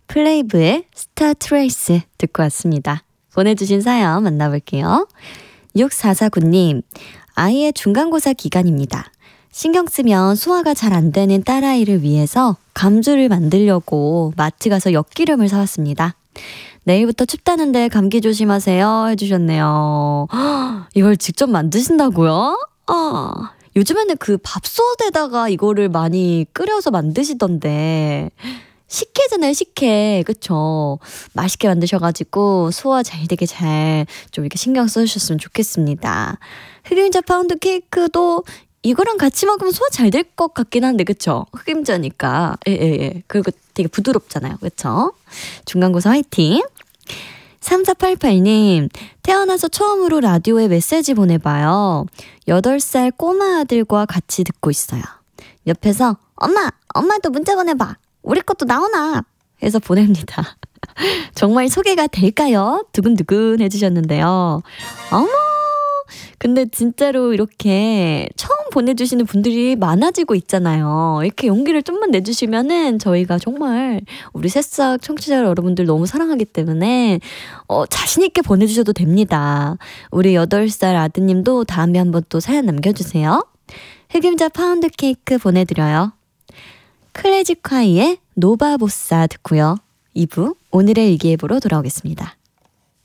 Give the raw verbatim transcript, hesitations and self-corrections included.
플레이브의 스타 트레이스 듣고 왔습니다. 보내주신 사연 만나볼게요. 육사사구 님, 아이의 중간고사 기간입니다. 신경 쓰면 소화가 잘 안 되는 딸아이를 위해서 감주를 만들려고 마트 가서 엿기름을 사왔습니다. 내일부터 춥다는데 감기 조심하세요 해주셨네요. 허, 이걸 직접 만드신다고요? 아, 요즘에는 그 밥솥에다가 이거를 많이 끓여서 만드시던데 식혜잖아요, 식혜. 그쵸? 맛있게 만드셔가지고 소화 잘 되게 잘 좀 이렇게 신경 써주셨으면 좋겠습니다. 흑임자 파운드 케이크도 이거랑 같이 먹으면 소화 잘 될 것 같긴 한데, 그쵸? 흑임자니까. 예, 예, 예. 그리고 되게 부드럽잖아요. 그쵸? 중간고사 화이팅! 삼사팔팔 님, 태어나서 처음으로 라디오에 메시지 보내봐요. 여덟 살 꼬마 아들과 같이 듣고 있어요. 옆에서, 엄마! 엄마도 문자 보내봐! 우리 것도 나오나! 해서 보냅니다. 정말 소개가 될까요? 두근두근 해주셨는데요. 어머! 근데 진짜로 이렇게 처음 보내주시는 분들이 많아지고 있잖아요. 이렇게 용기를 좀만 내주시면은 저희가 정말 우리 새싹 청취자 여러분들 너무 사랑하기 때문에 어, 자신있게 보내주셔도 됩니다. 우리 여덟 살 아드님도 다음에 한번 또 사연 남겨주세요. 흑임자 파운드 케이크 보내드려요. 클래식화이의 노바보사 듣고요. 이 부 오늘의 일기예보로 돌아오겠습니다.